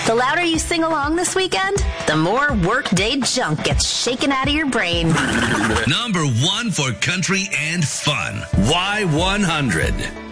The louder you sing along this weekend, the more workday junk gets shaken out of your brain. Number 1 for country and fun. Y100.